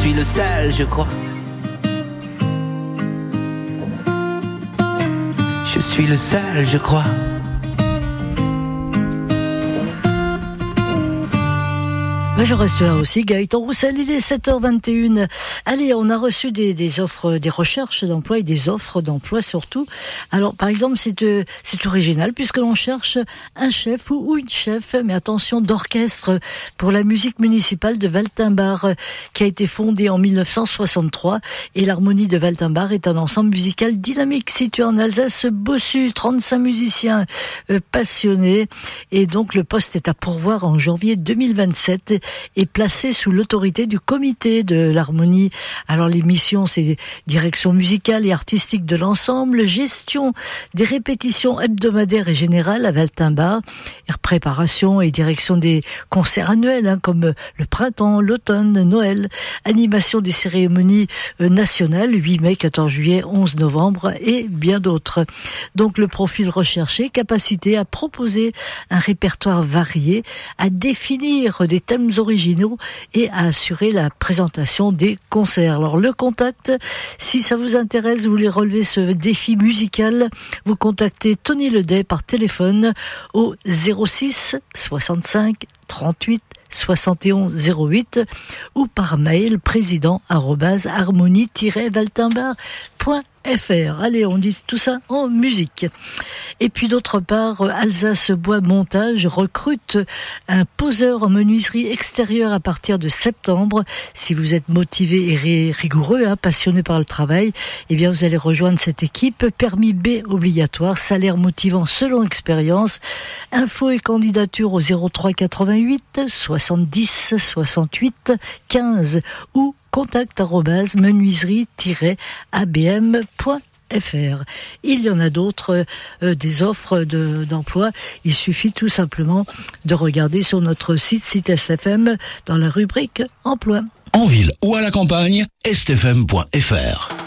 suis le seul, je crois. Je suis le seul, je crois. Je reste là aussi, Gaëtan Roussel, il est 7h21. Allez, on a reçu des offres, des recherches d'emploi et des offres d'emploi surtout. Alors, par exemple, c'est original puisque l'on cherche un chef ou une chef, mais attention, d'orchestre pour la musique municipale de Waltenbach, qui a été fondée en 1963. Et l'Harmonie de Waltenbach est un ensemble musical dynamique situé en Alsace, Bossu, 35 musiciens passionnés. Et donc, le poste est à pourvoir en janvier 2027. Est placé sous l'autorité du comité de l'harmonie. Alors les missions, c'est direction musicale et artistique de l'ensemble, gestion des répétitions hebdomadaires et générales à Waltenbach, préparation et direction des concerts annuels comme le printemps, l'automne, Noël, animation des cérémonies nationales 8 mai, 14 juillet, 11 novembre et bien d'autres. Donc le profil recherché, capacité à proposer un répertoire varié, à définir des thèmes originaux et à assurer la présentation des concerts. Alors le contact, si ça vous intéresse, vous voulez relever ce défi musical, vous contactez Tony Ledet par téléphone au 06 65 38 71 08 ou par mail président@harmonie-waltenbach.fr. Allez, on dit tout ça en musique. Et puis d'autre part, Alsace Bois Montage recrute un poseur en menuiserie extérieure à partir de septembre. Si vous êtes motivé et rigoureux, passionné par le travail, eh bien vous allez rejoindre cette équipe. Permis B obligatoire, salaire motivant selon expérience. Infos et candidature au 03 88 70 68 15 ou contact@menuiserie-abm.fr. Il y en a d'autres, des offres d'emploi. Il suffit tout simplement de regarder sur notre site SFM dans la rubrique emploi. En ville ou à la campagne, stfm.fr.